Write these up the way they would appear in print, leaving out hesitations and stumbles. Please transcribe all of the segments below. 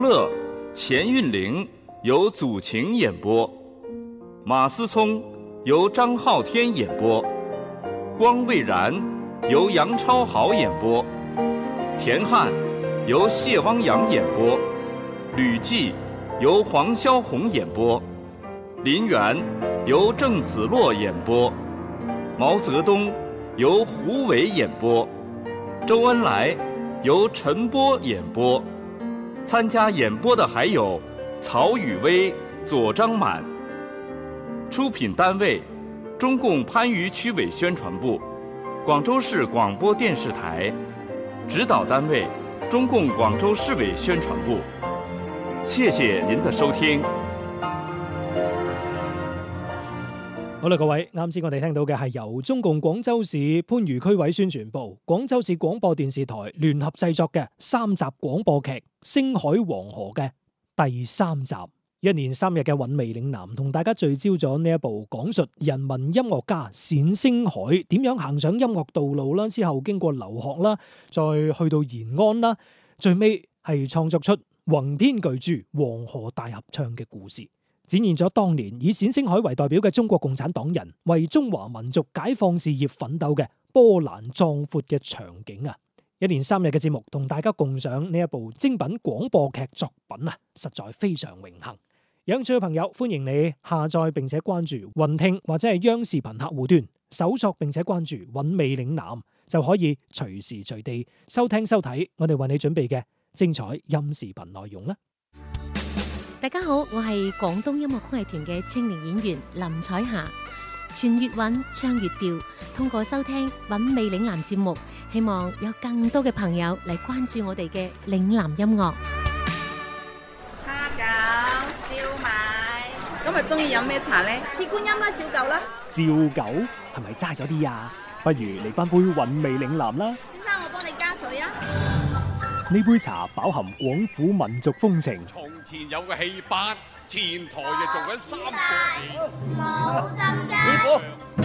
乐、钱运玲由祖晴演播，马思聪由张浩天演播，光蔚然由杨超豪演播，田汉由谢汪洋演播，吕骥由黄霄红演播，林园由郑子洛演播，毛泽东由胡伟演播，周恩来由陈波演播。参加演播的还有曹宇威、左张满。出品单位：中共番禺区委宣传部、广州市广播电视台。指导单位：中共广州市委宣传部。谢謝您的收聽。 好啦，各位，啱先我哋聽到嘅係由中共廣州市番禺區委宣傳部、廣州市廣播電視台聯合製作嘅3集廣播劇《星海黃河》嘅第3集。1連3日嘅韻味嶺南，同大家聚焦咗呢一部講述人民音樂家冼星海點樣行上音樂道路啦，之後經過留學啦，再去到延安啦，最尾係創作出宏篇巨著《黃河大合唱》嘅故事，展現咗當年以冼星海為代表嘅中國共產黨人為中華民族解放事業奮鬥嘅波瀾壯闊嘅場景啊！1連3日嘅節目同大家共賞呢一部精品廣播劇作品啊，實在非常榮幸。有興趣嘅朋友，歡迎你下載並且關注雲聽或者係央視頻客戶端，搜索並且關注韻味嶺南，就可以隨時隨地收聽收睇我哋為你準備嘅精彩音視頻內容啦。 大家好，我係廣東音樂曲藝團嘅青年演員林彩霞。傳粵韻，唱粵調，通過收聽韻味嶺南節目，希望有更多嘅朋友嚟關注我哋嘅嶺南音樂。 蝦餃、燒賣，今日中意飲咩茶呢？鐵觀音啦，照舊啦。 照舊係咪齋咗啲啊？不如嚟翻杯韻味嶺南啦。 先生，我幫你加水啊。 呢杯茶飽含廣府民族風情。 從前有個戲班，前台就做緊3個冇浸雞。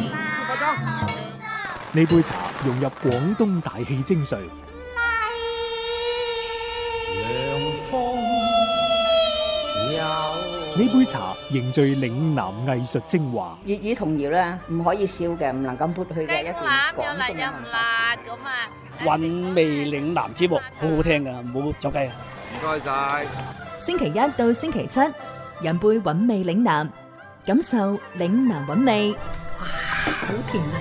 呢杯茶融入廣東大氣精髓。呢杯茶凝聚嶺南藝術精華。 粵語童謠咧，唔可以笑嘅，唔能夠撥去嘅一段廣東嘅文化。 韻味嶺南節目好好聽噶，唔好走雞啊！ 唔該晒。 星期1到星期7，飲杯韻味嶺南，感受嶺南韻味。哇，好甜啊！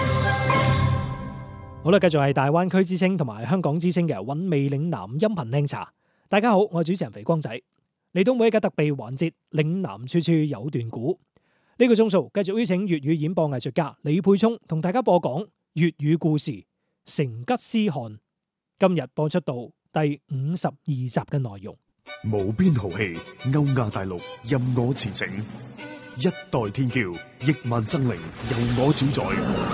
好啦，繼續係大灣區之聲同埋香港之聲嘅韻味嶺南音頻靚茶。大家好，我係主持人肥光仔。嚟到每一個特備環節，嶺南處處有段古。呢個鐘數繼續邀請粵語演播藝術家李沛聰同大家播講粵語故事《成吉思汗》。今日播出到第52集嘅內容。 無邊豪氣，歐亞大陸任我馳騁，一代天驕，億萬生靈由我主宰。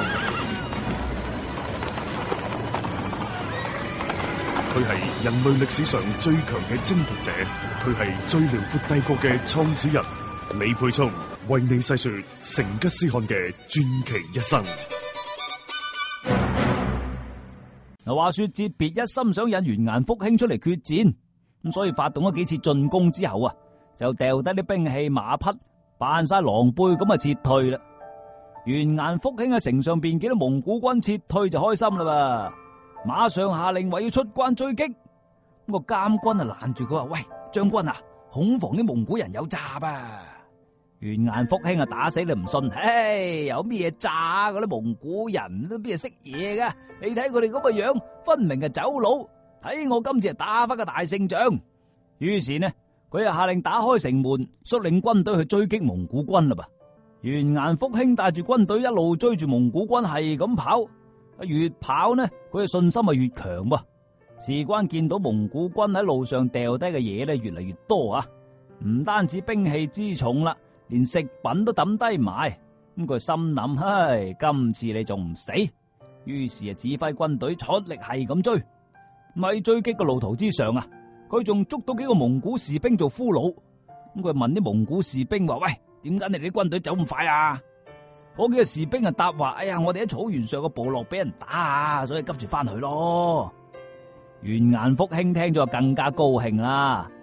佢係人類歷史上最強嘅征服者，佢係最遼闊帝國嘅創始人。李沛聰為你細說成吉思汗嘅傳奇一生。 嗱，話說哲別一心想引完顏福興出嚟決戰，咁所以發動咗幾次進攻之後啊，就掉低啲兵器馬匹，扮晒狼狽咁啊撤退啦。完顏福興喺城上邊見到蒙古軍撤退就開心啦噃，馬上下令話要出關追擊。咁個監軍啊攔住佢話：喂，將軍啊，恐防啲蒙古人有詐啊！完顏福興啊打死你唔信，嘿，有咩詐？嗰啲蒙古人都邊係識嘢噶？你睇佢哋咁嘅樣，分明係走佬。睇我今次係打翻個大勝仗。於是呢，佢就下令打開城門，率領軍隊去追擊蒙古軍啦噃。完顏福興帶住軍隊一路追住蒙古軍，係咁跑，越跑呢，佢嘅信心係越強噃。事關見到蒙古軍喺路上掉低嘅嘢咧，越嚟越多啊！唔單止兵器之重啦，連食品都抌低埋。咁佢心諗：唉，今次你仲唔死？於是啊，指揮軍隊出力係咁追。喺追擊嘅路途之上啊，佢仲捉到幾個蒙古士兵做俘虜。咁佢問啲蒙古士兵話：喂，點解你哋啲軍隊走咁快啊？嗰幾個士兵啊答話：哎呀，我哋喺草原上個部落俾人打啊，所以急住翻去咯。完顏福興聽咗更加高興啦，